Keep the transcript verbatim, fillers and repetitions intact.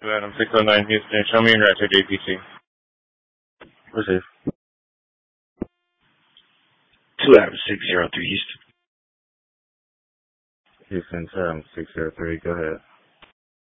two Adam six oh nine Houston. Show me your route to J P C. Receive. two Adam six oh three Houston. Houston, two Adam six oh three, go ahead.